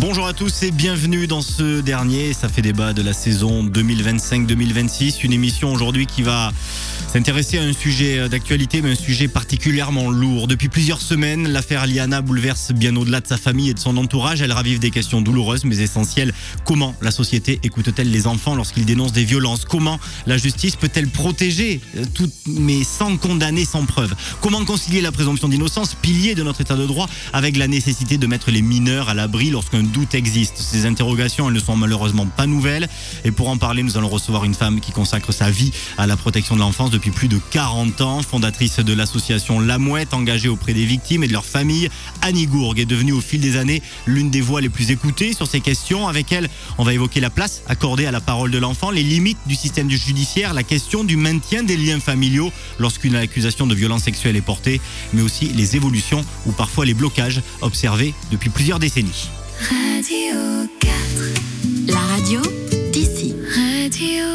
Bonjour à tous et bienvenue dans ce dernier, ça fait débat de la saison 2025-2026, une émission aujourd'hui qui va s'intéresser à un sujet d'actualité, mais un sujet particulièrement lourd. Depuis plusieurs semaines, l'affaire Liana bouleverse bien au-delà de sa famille et de son entourage. Elle ravive des questions douloureuses mais essentielles. Comment la société écoute-t-elle les enfants lorsqu'ils dénoncent des violences? Comment la justice peut-elle protéger tout, mais sans condamner, sans preuve? Comment concilier la présomption d'innocence, pilier de notre état de droit, avec la nécessité de mettre les mineurs à l'abri lorsqu'un doute existe? Ces interrogations, elles ne sont malheureusement pas nouvelles. Et pour en parler, nous allons recevoir une femme qui consacre sa vie à la protection de l'enfance depuis plus de 40 ans, fondatrice de l'association La Mouette, engagée auprès des victimes et de leurs familles. Annie Gourgue est devenue au fil des années l'une des voix les plus écoutées sur ces questions. Avec elle, on va évoquer la place accordée à la parole de l'enfant, les limites du système judiciaire, la question du maintien des liens familiaux lorsqu'une accusation de violence sexuelle est portée, mais aussi les évolutions ou parfois les blocages observés depuis plusieurs décennies. Radio 4. La radio d'ici. Radio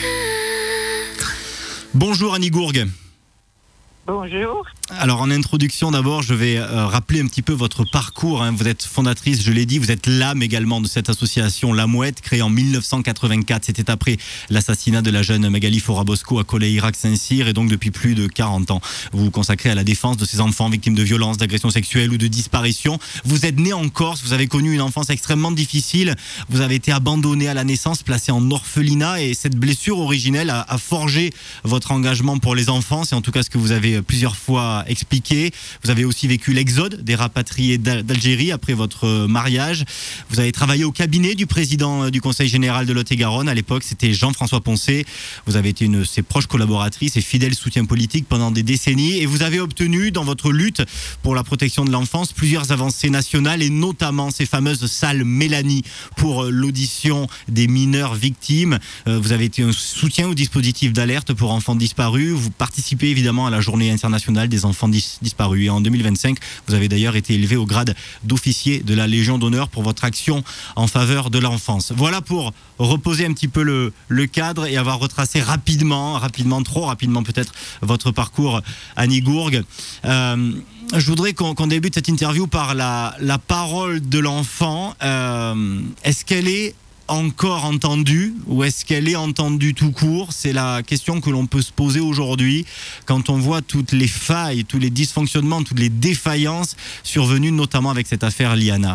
4. Bonjour Annie Gourgue. Bonjour. Alors en introduction d'abord, je vais rappeler un petit peu votre parcours. Vous êtes fondatrice, je l'ai dit, vous êtes l'âme également de cette association La Mouette, créée en 1984. C'était après l'assassinat de la jeune Magali Forabosco à Coleïrac-Saint-Cyr, et donc depuis plus de 40 ans. Vous vous consacrez à la défense de ces enfants victimes de violences, d'agressions sexuelles ou de disparitions. Vous êtes né en Corse, vous avez connu une enfance extrêmement difficile. Vous avez été abandonné à la naissance, placé en orphelinat, et cette blessure originelle a forgé votre engagement pour les enfants. C'est en tout cas ce que vous avez plusieurs fois expliqué. Vous avez aussi vécu l'exode des rapatriés d'Algérie après votre mariage. Vous avez travaillé au cabinet du président du Conseil général de Lot-et-Garonne. À l'époque, c'était Jean-François Poncet. Vous avez été une de ses proches collaboratrices et fidèle soutien politique pendant des décennies. Et vous avez obtenu, dans votre lutte pour la protection de l'enfance, plusieurs avancées nationales, et notamment ces fameuses salles Mélanie pour l'audition des mineurs victimes. Vous avez été un soutien au dispositif d'alerte pour enfants disparus. Vous participez évidemment à la journée internationale des enfants disparus. Et en 2025, vous avez d'ailleurs été élevé au grade d'officier de la Légion d'honneur pour votre action en faveur de l'enfance. Voilà pour reposer un petit peu le cadre et avoir retracé rapidement, trop rapidement peut-être, votre parcours, Annie Gourgue. Je voudrais qu'on débute cette interview par la parole de l'enfant. Est-ce qu'elle est encore entendue ou est-ce qu'elle est entendue tout court? C'est la question que l'on peut se poser aujourd'hui quand on voit toutes les failles, tous les dysfonctionnements, toutes les défaillances survenues notamment avec cette affaire Liana.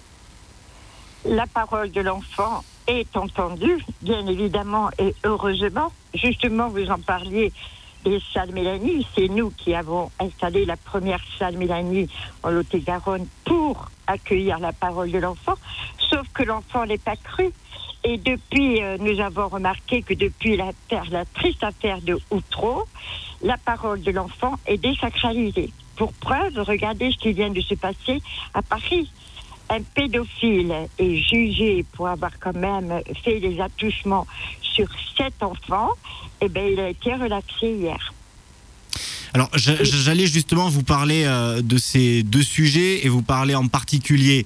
La parole de l'enfant est entendue, bien évidemment, et heureusement. Justement, vous en parliez des salles Mélanie. C'est nous qui avons installé la première salle Mélanie en Lot-et-Garonne pour accueillir la parole de l'enfant. Sauf que l'enfant n'est pas cru. Et depuis, nous avons remarqué que depuis la triste affaire de Outreau, la parole de l'enfant est désacralisée. Pour preuve, regardez ce qui vient de se passer à Paris. Un pédophile est jugé pour avoir quand même fait des attouchements sur 7 enfants. Eh bien, il a été relaxé hier. Alors, j'allais justement vous parler de ces deux sujets et vous parler en particulier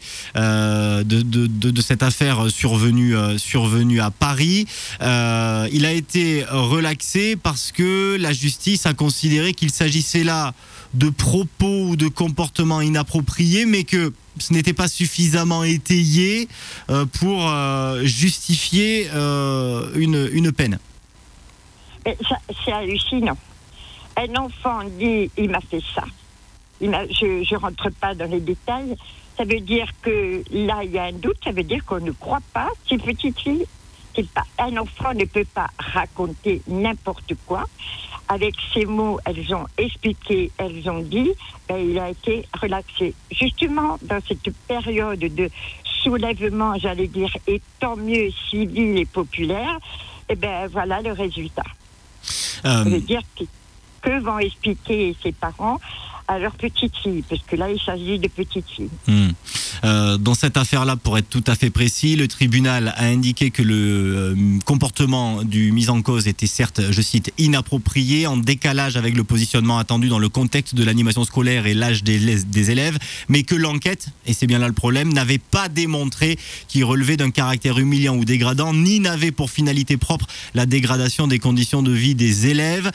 de cette affaire survenue à Paris. Il a été relaxé parce que la justice a considéré qu'il s'agissait là de propos ou de comportements inappropriés, mais que ce n'était pas suffisamment étayé pour justifier une peine. C'est hallucinant. Un enfant dit « il m'a fait ça ». Je ne rentre pas dans les détails. Ça veut dire que là, il y a un doute. Ça veut dire qu'on ne croit pas ces petites filles. Un enfant ne peut pas raconter n'importe quoi. Avec ces mots, elles ont expliqué, elles ont dit, il a été relaxé. Justement, dans cette période de soulèvement, j'allais dire, et tant mieux civil et populaire, voilà le résultat. Ça veut dire que vont expliquer ses parents à leur petite fille, parce que là, il s'agit de petite fille. Dans cette affaire-là, pour être tout à fait précis, le tribunal a indiqué que le comportement du mis en cause était certes, je cite, inapproprié, en décalage avec le positionnement attendu dans le contexte de l'animation scolaire et l'âge des élèves, mais que l'enquête, et c'est bien là le problème, n'avait pas démontré qu'il relevait d'un caractère humiliant ou dégradant, ni n'avait pour finalité propre la dégradation des conditions de vie des élèves.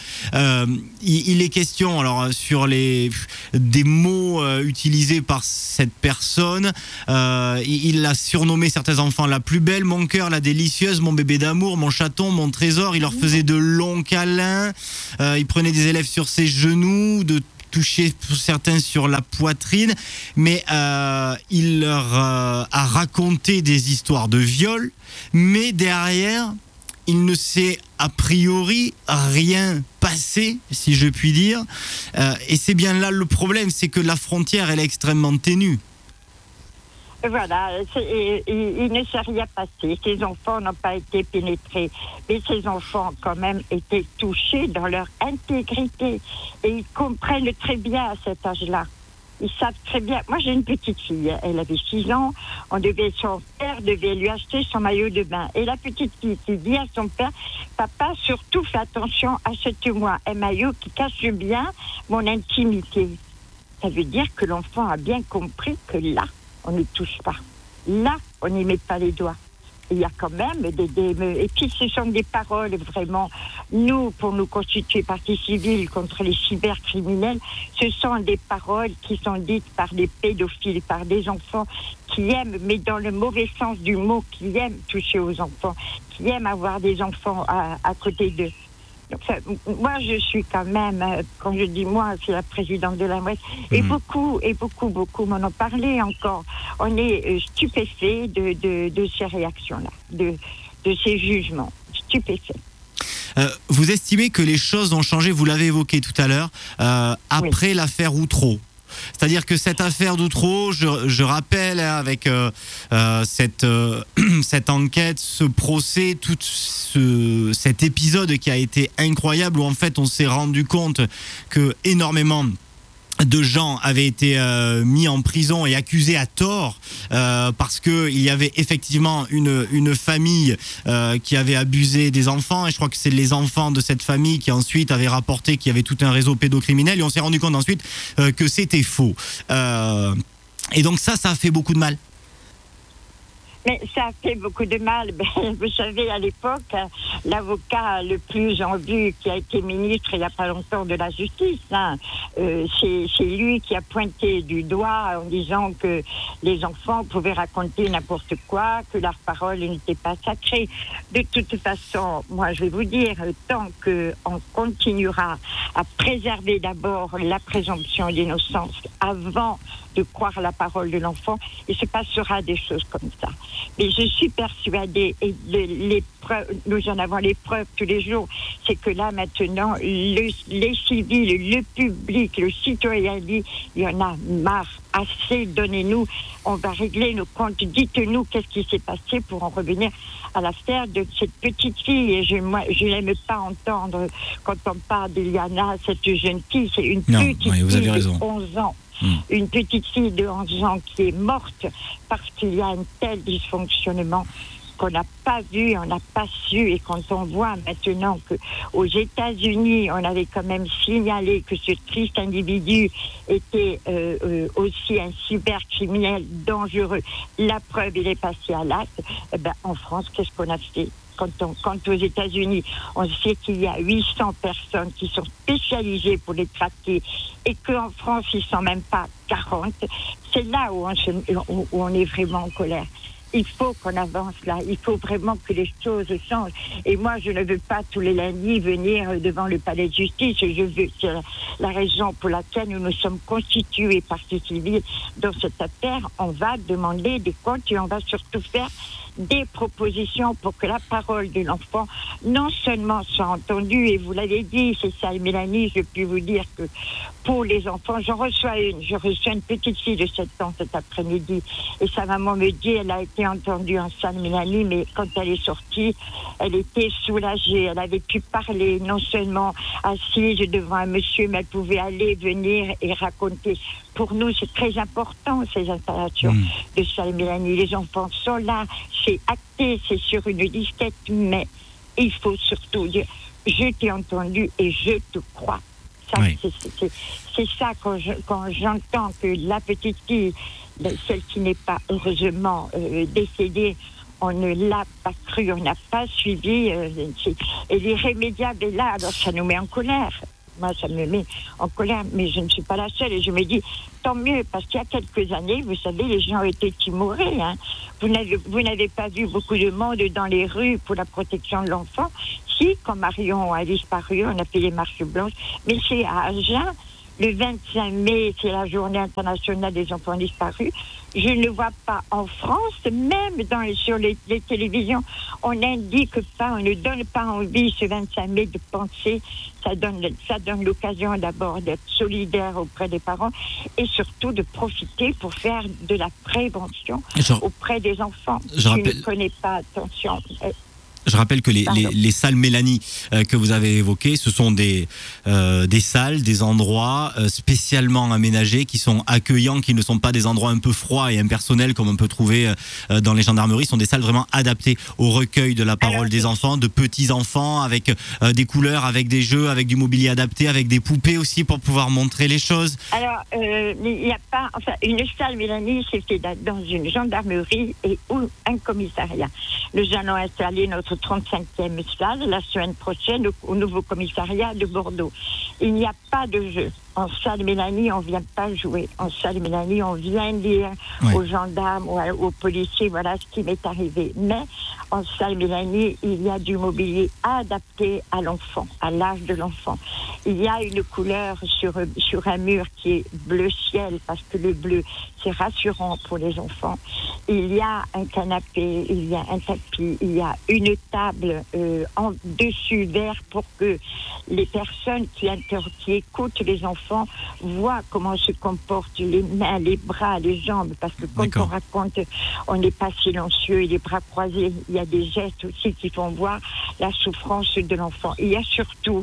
Il est question, alors, sur des mots utilisés par cette personne, jeune. Il a surnommé certains enfants la plus belle, mon cœur, la délicieuse, mon bébé d'amour, mon chaton, mon trésor. Il leur faisait de longs câlins. Il prenait des élèves sur ses genoux, de toucher pour certains sur la poitrine, mais il leur a raconté des histoires de viol, mais derrière, il ne s'est a priori rien passé, si je puis dire, et c'est bien là le problème, c'est que la frontière, elle est extrêmement ténue. Voilà, il ne s'est rien passé. Ces enfants n'ont pas été pénétrés. Mais ces enfants, quand même, étaient touchés dans leur intégrité. Et ils comprennent très bien à cet âge-là. Ils savent très bien. Moi, j'ai une petite fille. Elle avait 6 ans. Son père devait lui acheter son maillot de bain. Et la petite fille qui dit à son père, papa, surtout fais attention, achète-moi un maillot qui cache bien mon intimité. Ça veut dire que l'enfant a bien compris que là, on ne touche pas. Là, on n'y met pas les doigts. Il y a quand même et puis ce sont des paroles vraiment, nous, pour nous constituer partie civile contre les cybercriminels, ce sont des paroles qui sont dites par des pédophiles, par des enfants qui aiment, mais dans le mauvais sens du mot, qui aiment toucher aux enfants, qui aiment avoir des enfants à côté d'eux. Donc moi, je suis quand même, quand je dis moi, c'est la présidente de la Mouette, et beaucoup m'en ont parlé encore. On est stupéfait de ces réactions-là, de ces jugements, stupéfaits. Vous estimez que les choses ont changé, vous l'avez évoqué tout à l'heure, après l'affaire Outreau. C'est-à-dire que cette affaire d'Outreau, je rappelle avec cette enquête, ce procès, tout cet épisode qui a été incroyable où en fait on s'est rendu compte que énormément de gens avaient été mis en prison et accusés à tort parce qu'il y avait effectivement une famille qui avait abusé des enfants, et je crois que c'est les enfants de cette famille qui ensuite avaient rapporté qu'il y avait tout un réseau pédocriminel, et on s'est rendu compte ensuite que c'était faux. Et donc ça a fait beaucoup de mal. Mais ça a fait beaucoup de mal. Vous savez, à l'époque, l'avocat le plus en vue qui a été ministre il n'y a pas longtemps de la justice, c'est lui qui a pointé du doigt en disant que les enfants pouvaient raconter n'importe quoi, que leur parole n'était pas sacrée. De toute façon, moi je vais vous dire, tant qu'on continuera à préserver d'abord la présomption d'innocence avant de croire la parole de l'enfant, il se passera des choses comme ça. Mais je suis persuadée, et nous en avons les preuves tous les jours, c'est que là maintenant, les civils, le public, le citoyen dit, il y en a marre, assez, donnez-nous, on va régler nos comptes, dites-nous qu'est-ce qui s'est passé pour en revenir à l'affaire de cette petite fille. Et je n'aime pas entendre quand on parle d'Iliana, cette jeune fille, c'est une petite fille de 11 ans. Une petite fille de 11 ans qui est morte parce qu'il y a un tel dysfonctionnement qu'on n'a pas vu, on n'a pas su, et quand on voit maintenant qu'aux États-Unis, on avait quand même signalé que ce triste individu était aussi un cybercriminel dangereux, la preuve, il est passé à l'acte, en France, qu'est-ce qu'on a fait ? Quand aux États-Unis, on sait qu'il y a 800 personnes qui sont spécialisées pour les traquer et qu'en France, ils ne sont même pas 40, c'est là où on est vraiment en colère. Il faut qu'on avance là, il faut vraiment que les choses changent. Et moi, je ne veux pas tous les lundis venir devant le palais de justice. C'est la raison pour laquelle nous nous sommes constitués partie civile dans cette affaire. On va demander des comptes et on va surtout faire des propositions pour que la parole de l'enfant non seulement soit entendue, et vous l'avez dit, c'est ça, Mélanie, je puis vous dire que pour les enfants, je reçois une petite fille de 7 ans cet après-midi, et sa maman me dit, elle a été entendue en salle, Mélanie, mais quand elle est sortie, elle était soulagée, elle avait pu parler, non seulement assise devant un monsieur, mais elle pouvait aller, venir et raconter. Pour nous, c'est très important, ces installations de salle, Mélanie. Les enfants sont là, c'est acté, c'est sur une disquette, mais il faut surtout dire, je t'ai entendu et je te crois. Ça, oui. C'est ça quand j'entends que la petite fille, celle qui n'est pas heureusement décédée, on ne l'a pas cru, on n'a pas suivi, et l'irrémédiable est là, alors ça nous met en colère. moi, ça me met en colère, mais je ne suis pas la seule. Et je me dis, tant mieux, parce qu'il y a quelques années, vous savez, les gens étaient timorés. Hein. Vous n'avez pas vu beaucoup de monde dans les rues pour la protection de l'enfant. Si, quand Marion a disparu, on a fait les marches blanches. Mais c'est à Agen, le 25 mai, c'est la journée internationale des enfants disparus. Je ne vois pas en France, même sur les télévisions, on n'indique pas, on ne donne pas envie ce 25 mai de penser. Ça donne l'occasion d'abord d'être solidaire auprès des parents et surtout de profiter pour faire de la prévention auprès des enfants. Je ne connais pas, attention. Je rappelle que les salles Mélanie que vous avez évoquées, ce sont des salles, des endroits spécialement aménagés qui sont accueillants, qui ne sont pas des endroits un peu froids et impersonnels comme on peut trouver dans les gendarmeries. Ce sont des salles vraiment adaptées au recueil de la parole des enfants, de petits enfants, avec des couleurs, avec des jeux, avec du mobilier adapté, avec des poupées aussi pour pouvoir montrer les choses. Alors, il n'y a pas... Enfin, une salle Mélanie, c'est fait dans une gendarmerie ou un commissariat. Nous allons installer notre 35e salle la semaine prochaine au nouveau commissariat de Bordeaux. Il n'y a pas de jeu. En salle Mélanie, on ne vient pas jouer. En salle Mélanie, on vient dire aux gendarmes ou aux policiers, voilà ce qui m'est arrivé. Mais en salle Mélanie, il y a du mobilier adapté à l'enfant, à l'âge de l'enfant. Il y a une couleur sur un mur qui est bleu ciel, parce que le bleu, c'est rassurant pour les enfants. Il y a un canapé, il y a un tapis, il y a une table en dessus vert pour que les personnes qui écoutent les enfants voient comment se comportent les mains, les bras, les jambes, parce que quand on raconte, on n'est pas silencieux, les bras croisés, il y a des gestes aussi qui font voir la souffrance de l'enfant. Il y a surtout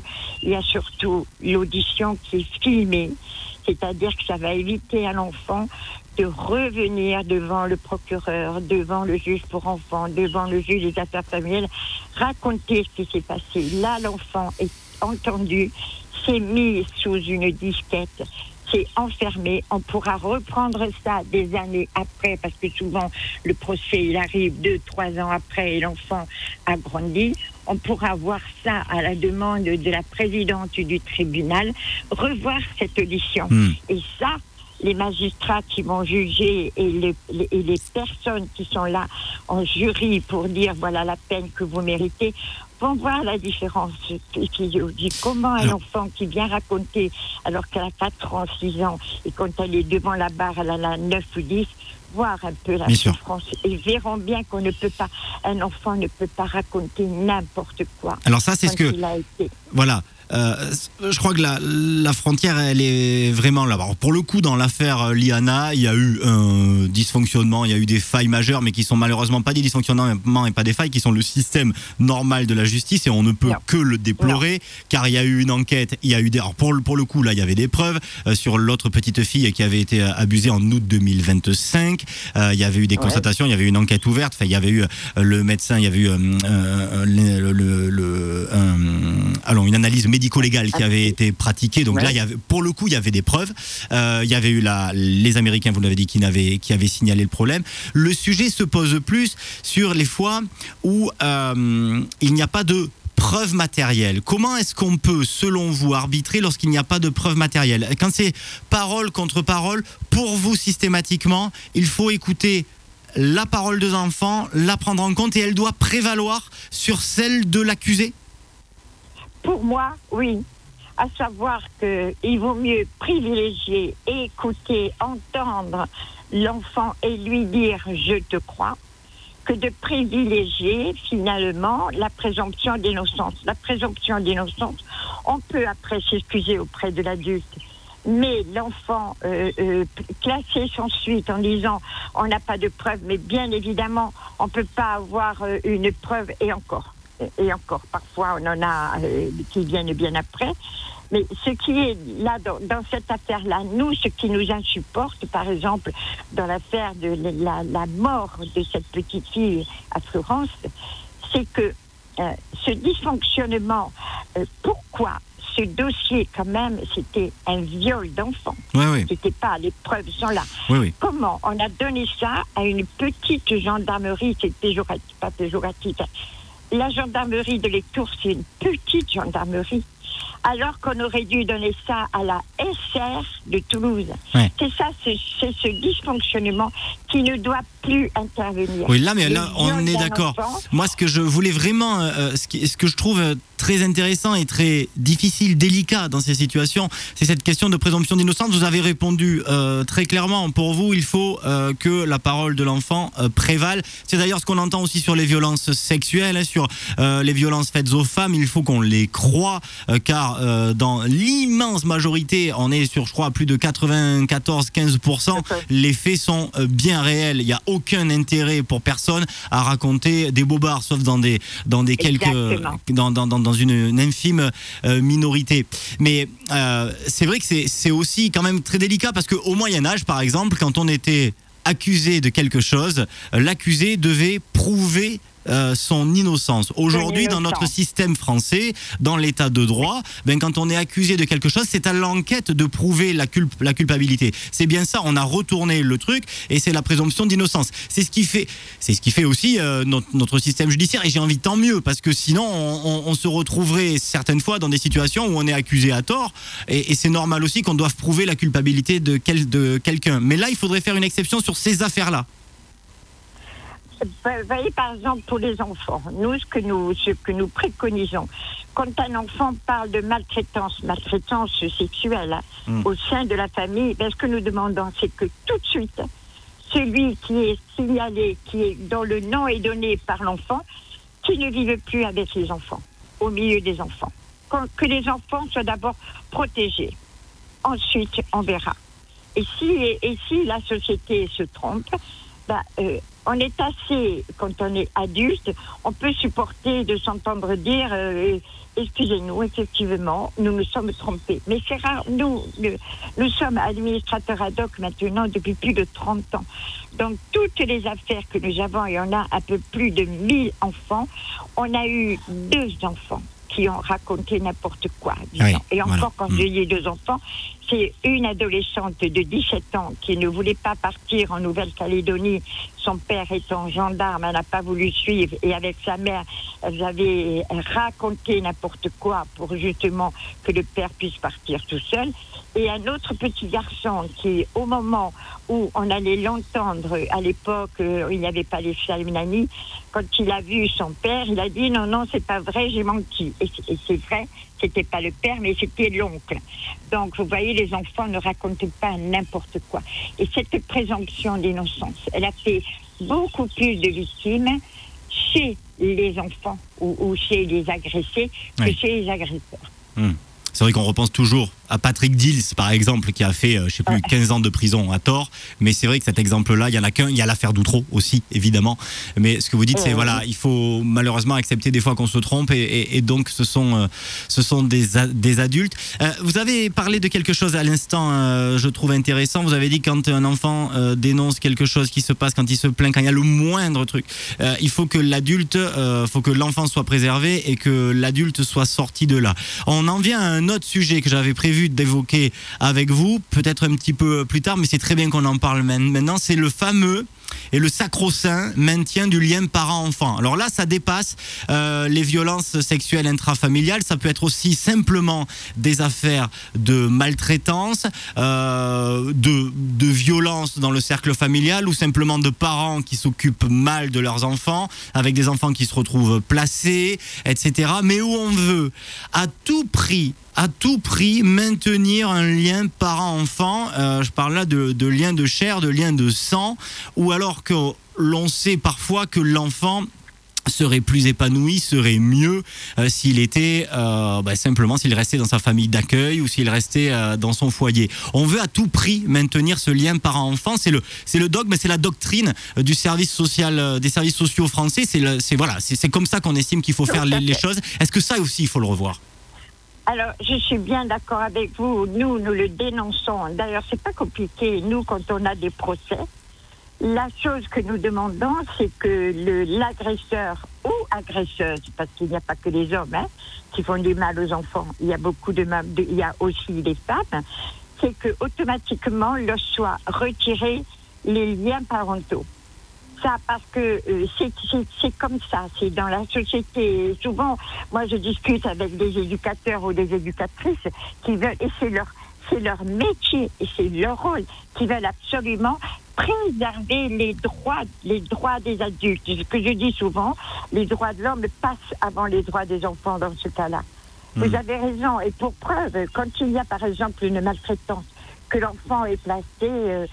l'audition qui est filmée, c'est-à-dire que ça va éviter à l'enfant de revenir devant le procureur, devant le juge pour enfants, devant le juge des affaires familiales, raconter ce qui s'est passé. Là, l'enfant est entendu, c'est mis sous une disquette, c'est enfermé. On pourra reprendre ça des années après, parce que souvent, le procès, il arrive 2-3 ans après et l'enfant a grandi. On pourra voir ça à la demande de la présidente du tribunal, revoir cette audition. Et ça, les magistrats qui vont juger et les personnes qui sont là en jury pour dire voilà la peine que vous méritez, vont voir la différence physiologique. Comment un enfant qui vient raconter alors qu'elle a 4 ans, 6 ans, et quand elle est devant la barre, elle en a 9 ou 10, voir un peu la souffrance et verront bien qu'on ne peut pas, un enfant ne peut pas raconter n'importe quoi. Alors ça, c'est ce que... Voilà. Je crois que la frontière, elle est vraiment là. Alors pour le coup, dans l'affaire Liana, il y a eu un dysfonctionnement, il y a eu des failles majeures, mais qui sont malheureusement pas des dysfonctionnements et pas des failles, qui sont le système normal de la justice, et on ne peut que le déplorer, car il y a eu une enquête, il y a eu des... Alors pour le coup, là, il y avait des preuves sur l'autre petite fille qui avait été abusée en août 2025. Il y avait eu des constatations, il y avait eu une enquête ouverte. Enfin, il y avait eu le médecin, il y avait eu une analyse médico-légale qui avait été pratiquée. Donc là, pour le coup, il y avait des preuves. Il y avait eu les Américains, vous l'avez dit, qui avaient signalé le problème. Le sujet se pose plus sur les fois où il n'y a pas de preuves matérielles. Comment est-ce qu'on peut, selon vous, arbitrer lorsqu'il n'y a pas de preuves matérielles? Quand c'est parole contre parole, pour vous, systématiquement, il faut écouter la parole des enfants, la prendre en compte, et elle doit prévaloir sur celle de l'accusé? Pour moi, oui. À savoir qu'il vaut mieux privilégier, écouter, entendre l'enfant et lui dire « je te crois » que de privilégier finalement la présomption d'innocence. La présomption d'innocence, on peut après s'excuser auprès de l'adulte, mais l'enfant classer sans suite en disant on n'a pas de preuve, mais bien évidemment on ne peut pas avoir une preuve, et encore, parfois on en a qui viennent bien après. Mais ce qui est là dans cette affaire-là, ce qui nous insupporte, par exemple, dans l'affaire de la mort de cette petite fille à Florence, c'est que ce dysfonctionnement, pourquoi ce dossier, quand même, c'était un viol d'enfant. C'était pas, les preuves sont là. Comment on a donné ça à une petite gendarmerie, c'est péjoratif, pas péjoratif. La gendarmerie de Lectoure, c'est une petite gendarmerie. alors qu'on aurait dû donner ça à la SR de Toulouse. Ouais. C'est ça, c'est ce dysfonctionnement qui ne doit plus intervenir. Oui, là, mais là, on est d'accord. Moi, ce que je voulais vraiment, ce que je trouve très intéressant et très difficile, délicat dans ces situations, c'est cette question de présomption d'innocence. Vous avez répondu très clairement. Pour vous, il faut que la parole de l'enfant prévale. C'est d'ailleurs ce qu'on entend aussi sur les violences sexuelles, sur les violences faites aux femmes. Il faut qu'on les croie, car dans l'immense majorité, on est sur, je crois, plus de 94-15%, les faits sont bien réels. Il n'y a aucun intérêt pour personne à raconter des bobards, sauf dans une infime minorité. Mais c'est vrai que c'est aussi quand même très délicat, parce qu'au Moyen-Âge, par exemple, quand on était accusé de quelque chose, l'accusé devait prouver son innocence. Aujourd'hui, dans notre système français, dans l'état de droit, quand on est accusé de quelque chose, c'est à l'enquête de prouver la culpabilité. C'est bien ça, on a retourné le truc, et c'est la présomption d'innocence. C'est ce qui fait aussi notre système judiciaire, et j'ai envie, tant mieux, parce que sinon on se retrouverait certaines fois dans des situations où on est accusé à tort, et c'est normal aussi qu'on doive prouver la culpabilité de quelqu'un. Mais là, il faudrait faire une exception sur ces affaires-là. Vous voyez, par exemple, pour les enfants, nous, ce que nous préconisons, quand un enfant parle de maltraitance sexuelle au sein de la famille, ce que nous demandons, c'est que tout de suite, celui qui est signalé, dont le nom est donné par l'enfant, qui ne vive plus avec les enfants, au milieu des enfants. Que les enfants soient d'abord protégés. Ensuite, on verra. Et si la société se trompe, on est assez, quand on est adulte, on peut supporter de s'entendre dire excusez-nous, effectivement, nous nous sommes trompés. Mais c'est rare, nous sommes administrateurs ad hoc maintenant depuis plus de 30 ans. Donc toutes les affaires que nous avons, et on a un peu plus de 1000 enfants, on a eu 2 enfants qui ont raconté n'importe quoi. Oui, et encore, quand j'ai eu 2 enfants, c'est une adolescente de 17 ans qui ne voulait pas partir en Nouvelle-Calédonie. Son père étant gendarme, elle n'a pas voulu suivre. Et avec sa mère, elles avaient raconté n'importe quoi pour justement que le père puisse partir tout seul. Et un autre petit garçon qui, au moment où on allait l'entendre, à l'époque, il n'y avait pas les Salminani, quand il a vu son père, il a dit non, c'est pas vrai, j'ai menti. Et c'est vrai, c'était pas le père, mais c'était l'oncle. Donc, vous voyez, les enfants ne racontent pas n'importe quoi. Et cette présomption d'innocence, elle a fait beaucoup plus de victimes chez les enfants ou chez les agressés que chez les agresseurs. C'est vrai qu'on repense toujours à Patrick Dils, par exemple, qui a fait, 15 ans de prison à tort. Mais c'est vrai que cet exemple-là, il n'y en a qu'un. Il y a l'affaire Doutreau aussi, évidemment. Mais ce que vous dites, c'est voilà, il faut malheureusement accepter des fois qu'on se trompe. Et donc, ce sont des adultes. Vous avez parlé de quelque chose à l'instant, je trouve intéressant. Vous avez dit quand un enfant dénonce quelque chose qui se passe, quand il se plaint, quand il y a le moindre truc, il faut que l'enfant soit préservé et que l'adulte soit sorti de là. On en vient à un autre sujet que j'avais prévu d'évoquer avec vous, peut-être un petit peu plus tard, mais c'est très bien qu'on en parle maintenant. C'est le fameux et le sacro-saint maintien du lien parent-enfant. Alors là, ça dépasse les violences sexuelles intrafamiliales. Ça peut être aussi simplement des affaires de maltraitance, de violence dans le cercle familial, ou simplement de parents qui s'occupent mal de leurs enfants, avec des enfants qui se retrouvent placés, etc. Mais où on veut à tout prix maintenir un lien parent-enfant. Je parle là de lien de chair, de lien de sang, ou alors que l'on sait parfois que l'enfant serait plus épanoui, serait mieux s'il était simplement s'il restait dans sa famille d'accueil ou s'il restait dans son foyer. On veut à tout prix maintenir ce lien parent-enfant. C'est le dogme, c'est la doctrine du service social, des services sociaux français. C'est comme ça qu'on estime qu'il faut faire les choses. Est-ce que ça aussi il faut le revoir? Alors, je suis bien d'accord avec vous. Nous le dénonçons. D'ailleurs, c'est pas compliqué. Nous, quand on a des procès, la chose que nous demandons, c'est que l'agresseur ou agresseuse, parce qu'il n'y a pas que les hommes qui font du mal aux enfants, il y a il y a aussi les femmes, c'est que automatiquement leur soient retirés les liens parentaux. Ça, parce que c'est comme ça, c'est dans la société. Souvent, moi, je discute avec des éducateurs ou des éducatrices qui veulent, et c'est leur métier et c'est leur rôle, qui veulent absolument préserver les droits des adultes. Ce que je dis souvent, les droits de l'homme passent avant les droits des enfants dans ce cas-là. Vous avez raison. Et pour preuve, quand il y a par exemple une maltraitance, que l'enfant est placé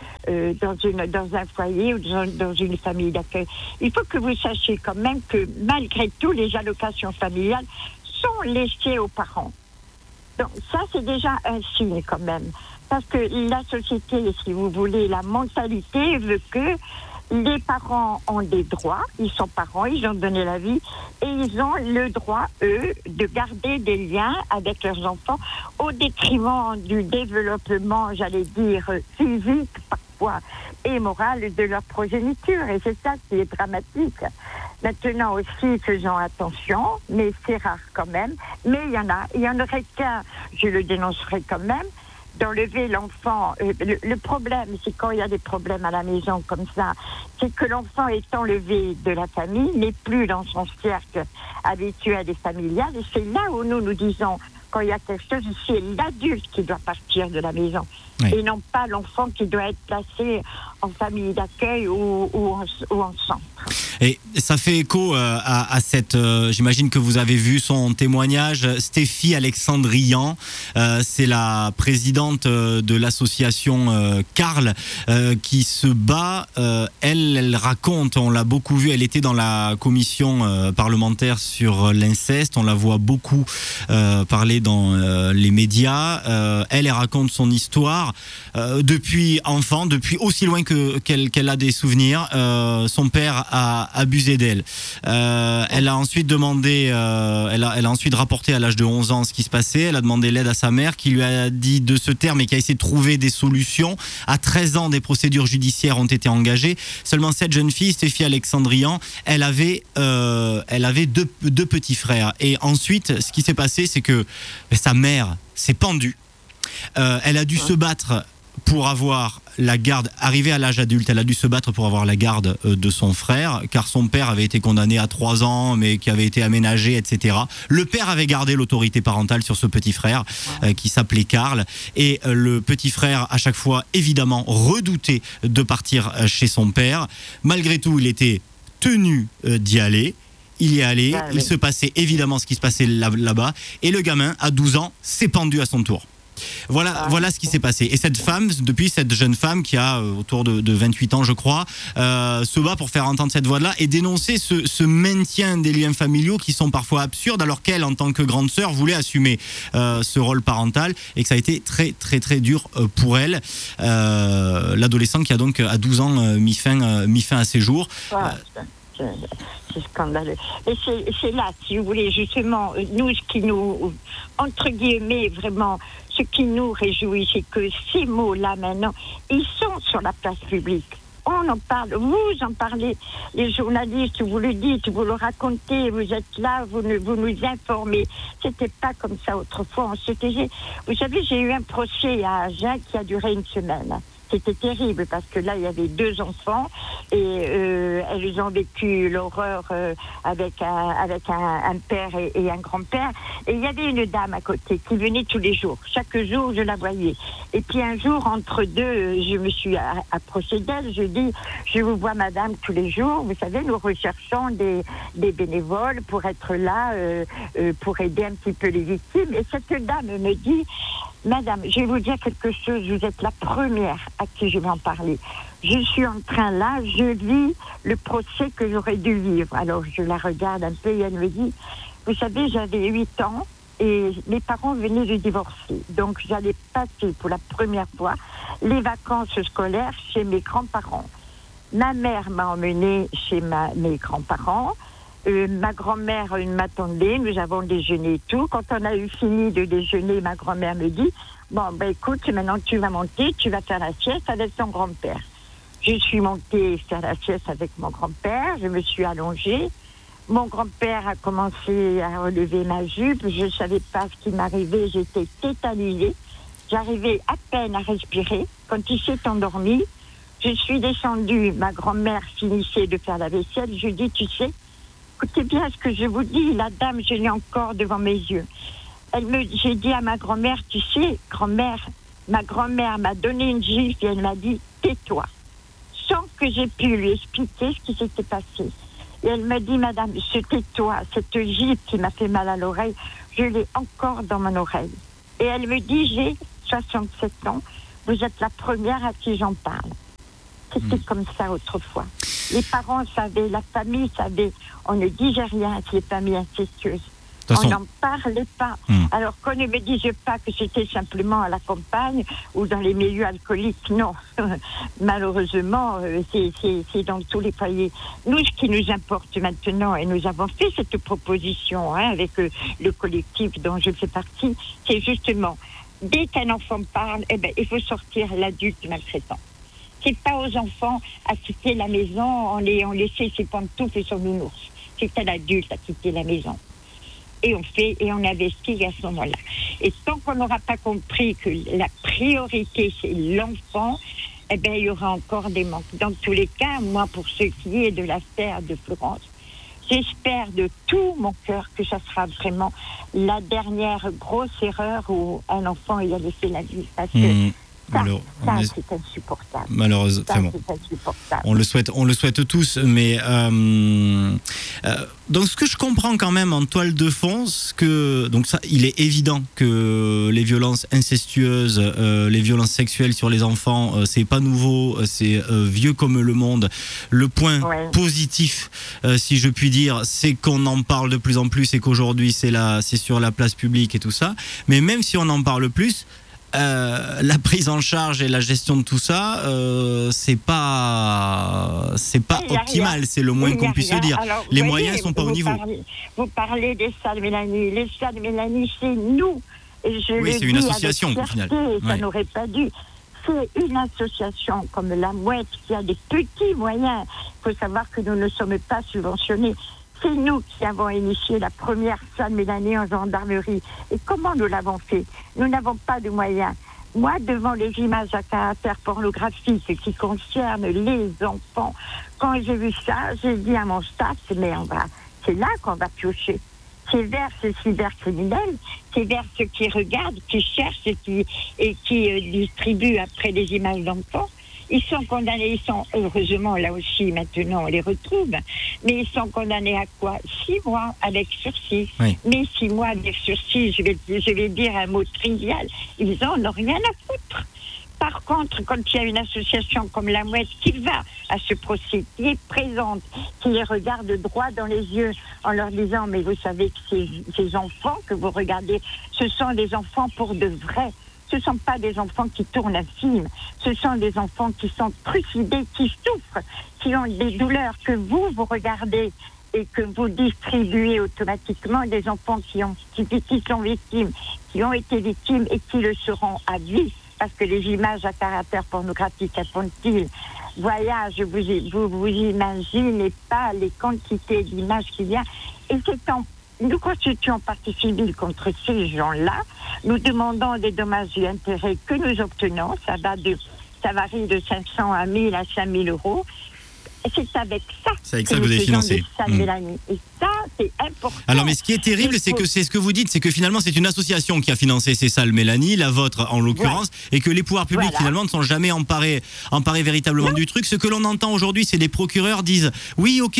dans un foyer ou dans une famille d'accueil, il faut que vous sachiez quand même que malgré tout, les allocations familiales sont laissées aux parents. Donc ça, c'est déjà un signe quand même. Parce que la société, si vous voulez, la mentalité veut que les parents ont des droits, ils sont parents, ils ont donné la vie, et ils ont le droit, eux, de garder des liens avec leurs enfants au détriment du développement, j'allais dire, physique parfois, et moral de leur progéniture. Et c'est ça qui est dramatique. Maintenant aussi, faisons attention, mais c'est rare quand même. Mais il y en aurait qu'un, je le dénoncerai quand même, d'enlever l'enfant. Le problème, c'est quand il y a des problèmes à la maison comme ça, c'est que l'enfant est enlevé de la famille, n'est plus dans son cercle habituel et familial. Et c'est là où nous disons, quand il y a quelque chose, c'est l'adulte qui doit partir de la maison. Oui. Et non pas l'enfant qui doit être placé en famille d'accueil ou en centre. Et ça fait écho à cette... j'imagine que vous avez vu son témoignage. Stéphie Alexandrian, c'est la présidente de l'association Carl, qui se bat. Elle raconte, on l'a beaucoup vu, elle était dans la commission parlementaire sur l'inceste. On la voit beaucoup parler dans les médias. Elle raconte son histoire. Depuis enfant, depuis aussi loin qu'elle a des souvenirs, son père a abusé d'elle. Elle a ensuite demandé, elle a ensuite rapporté à l'âge de 11 ans ce qui se passait. Elle a demandé l'aide à sa mère qui lui a dit de se taire mais qui a essayé de trouver des solutions. À 13 ans, des procédures judiciaires ont été engagées. Seulement cette jeune fille, Stéphie Alexandrian, elle avait deux petits frères. Et ensuite, ce qui s'est passé, c'est que sa mère s'est pendue. Elle a dû se battre pour avoir la garde, arrivée à l'âge adulte, elle a dû se battre pour avoir la garde de son frère, car son père avait été condamné à 3 ans, mais qui avait été aménagé, etc. Le père avait gardé l'autorité parentale sur ce petit frère, qui s'appelait Karl, et le petit frère, à chaque fois, évidemment, redoutait de partir chez son père. Malgré tout, il était tenu d'y aller. Il y est allé, il se passait évidemment ce qui se passait là-bas, et le gamin, à 12 ans, s'est pendu à son tour. Voilà ce qui s'est passé. Et cette femme, depuis cette jeune femme qui a autour de 28 ans, je crois, se bat pour faire entendre cette voix-là et dénoncer ce maintien des liens familiaux qui sont parfois absurdes, alors qu'elle, en tant que grande sœur, voulait assumer ce rôle parental et que ça a été très, très, très dur pour elle. L'adolescent qui a donc, à 12 ans, mis fin à ses jours. C'est scandaleux. Et c'est là, si vous voulez, justement, nous, ce qui nous, entre guillemets, vraiment, ce qui nous réjouit, c'est que ces mots-là, maintenant, ils sont sur la place publique. On en parle, vous en parlez, les journalistes, vous le dites, vous le racontez, vous êtes là, vous nous informez. C'était pas comme ça autrefois, on se taisait. Vous savez, j'ai eu un procès à Agen qui a duré 1 semaine. C'était terrible parce que là, il y avait 2 enfants et elles ont vécu l'horreur avec un père et un grand-père. Et il y avait une dame à côté qui venait tous les jours. Chaque jour, je la voyais. Et puis un jour, entre deux, je me suis approchée d'elle. Je dis, je vous vois madame tous les jours. Vous savez, nous recherchons des bénévoles pour être là, pour aider un petit peu les victimes. Et cette dame me dit... Madame, je vais vous dire quelque chose, vous êtes la première à qui je vais en parler. Je suis en train là, je vis le procès que j'aurais dû vivre. Alors je la regarde un peu et elle me dit, vous savez, j'avais 8 ans et mes parents venaient de divorcer. Donc j'allais passer pour la première fois les vacances scolaires chez mes grands-parents. Ma mère m'a emmenée chez mes grands-parents. Ma grand-mère m'attendait, nous avons déjeuné et tout. Quand on a eu fini de déjeuner, ma grand-mère me dit, bon, écoute, maintenant tu vas monter, tu vas faire la sieste avec ton grand-père. Je suis montée faire la sieste avec mon grand-père, je me suis allongée. Mon grand-père a commencé à relever ma jupe, je ne savais pas ce qui m'arrivait, j'étais tétanisée. J'arrivais à peine à respirer. Quand il s'est endormi, Je suis descendue, ma grand-mère finissait de faire la vaisselle. Je dis, tu sais, écoutez bien ce que je vous dis, la dame, je l'ai encore devant mes yeux. J'ai dit à ma grand-mère, tu sais, grand-mère, ma grand-mère m'a donné une gifle et elle m'a dit, tais-toi. Sans que j'ai pu lui expliquer ce qui s'était passé. Et elle m'a dit, madame, tais-toi, cette gifle qui m'a fait mal à l'oreille, je l'ai encore dans mon oreille. Et elle me dit, j'ai 67 ans, vous êtes la première à qui j'en parle. C'était comme ça autrefois. Les parents savaient, la famille savait, on ne disait rien à ces familles incestueuses. On n'en parlait pas. Alors qu'on ne me dise pas que c'était simplement à la campagne ou dans les milieux alcooliques. Non, malheureusement, c'est dans tous les foyers. Nous, ce qui nous importe maintenant, et nous avons fait cette proposition avec le collectif dont je fais partie, c'est justement, dès qu'un enfant parle, il faut sortir l'adulte maltraitant. C'est pas aux enfants à quitter la maison en laissant ses pantoufles et son nounours. C'est à l'adulte à quitter la maison. Et on investit à ce moment-là. Et tant qu'on n'aura pas compris que la priorité, c'est l'enfant, il y aura encore des manques. Dans tous les cas, moi, pour ce qui est de l'affaire de Florence, j'espère de tout mon cœur que ça sera vraiment la dernière grosse erreur où un enfant y a laissé la vie. Parce que c'est insupportable. Malheureusement. On le souhaite tous, mais donc ce que je comprends quand même en toile de fond, donc ça, il est évident que les violences incestueuses, les violences sexuelles sur les enfants, c'est pas nouveau, c'est vieux comme le monde. Le point positif, si je puis dire, c'est qu'on en parle de plus en plus et qu'aujourd'hui c'est sur la place publique et tout ça. Mais même si on en parle plus, la prise en charge et la gestion de tout ça, c'est pas optimal, c'est le moins qu'on puisse dire. Alors, les moyens sont pas au niveau. Vous parlez des salles Mélanie. Les salles Mélanie, c'est nous. Et c'est une association au final. Ça n'aurait pas dû. C'est une association comme la Mouette qui a des petits moyens. Il faut savoir que nous ne sommes pas subventionnés. C'est nous qui avons initié la première salle Mélanie en gendarmerie. Et comment nous l'avons fait? Nous n'avons pas de moyens. Moi, devant les images à caractère pornographique qui concernent les enfants, quand j'ai vu ça, j'ai dit à mon staff, mais c'est là qu'on va piocher. C'est vers ces cybercriminels, c'est vers ceux qui regardent, qui cherchent et qui distribuent après des images d'enfants. Ils sont condamnés, heureusement là aussi maintenant on les retrouve, mais ils sont condamnés à quoi? 6 mois avec sursis. Oui. Mais 6 mois avec sursis, je vais dire un mot trivial, ils en ont rien à foutre. Par contre, quand il y a une association comme la Mouette qui va à ce procès, qui est présente, qui les regarde droit dans les yeux en leur disant, mais vous savez que ces enfants que vous regardez, ce sont des enfants pour de vrai. Ce ne sont pas des enfants qui tournent un film, ce sont des enfants qui sont trucidés, qui souffrent, qui ont des douleurs que vous regardez et que vous distribuez automatiquement, des enfants qui sont victimes, qui ont été victimes et qui le seront à vie, parce que les images à caractère pornographique, infantiles, voyage, vous imaginez pas les quantités d'images qu'il y a, et nous constituons partie civile contre ces gens-là. Nous demandons des dommages et intérêts que nous obtenons. Ça varie de 500 à 1000 à 5000 euros. Et c'est avec ça que vous avez financé. Et ça, c'est important. Alors, mais ce qui est terrible, c'est que c'est ce que vous dites, c'est que finalement, c'est une association qui a financé ces salles Mélanie, la vôtre en l'occurrence, et que les pouvoirs publics finalement ne sont jamais emparés véritablement du truc. Ce que l'on entend aujourd'hui, c'est les procureurs disent oui, ok,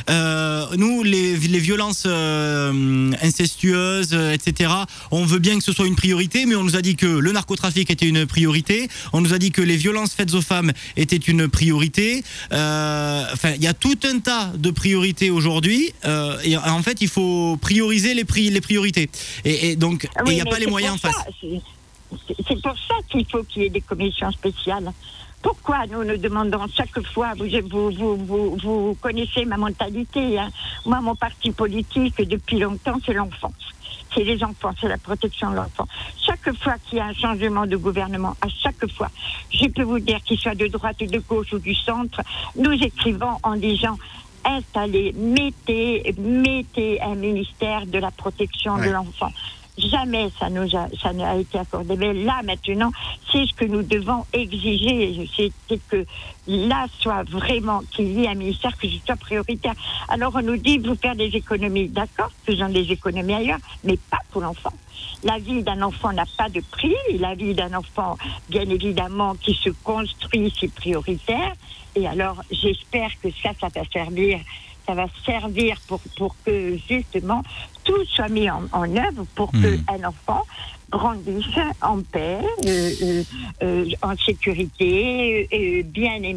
nous les violences incestueuses, etc. On veut bien que ce soit une priorité, mais on nous a dit que le narcotrafic était une priorité. On nous a dit que les violences faites aux femmes étaient une priorité. Il y a tout un tas de priorités aujourd'hui et en fait il faut prioriser les priorités et donc il n'y a pas les moyens en face. C'est pour ça qu'il faut qu'il y ait des commissions spéciales. Pourquoi nous demandons chaque fois, vous connaissez ma mentalité, hein. Moi mon parti politique depuis longtemps c'est l'enfance. C'est les enfants, c'est la protection de l'enfant. Chaque fois qu'il y a un changement de gouvernement, à chaque fois, je peux vous dire qu'il soit de droite, de gauche ou du centre, nous écrivons en disant installez, mettez un ministère de la protection de l'enfant. Jamais ça n'a été accordé. Mais là, maintenant, c'est ce que nous devons exiger. C'est que là soit vraiment, qu'il y ait un ministère qui soit prioritaire. Alors, on nous dit, vous faire des économies. D'accord, faisons des économies ailleurs, mais pas pour l'enfant. La vie d'un enfant n'a pas de prix. La vie d'un enfant, bien évidemment, qui se construit, c'est prioritaire. Et alors, j'espère que ça va servir. Ça va servir pour que, justement, tout soit mis en œuvre pour qu'un enfant grandisse en paix, en sécurité, bien aimé.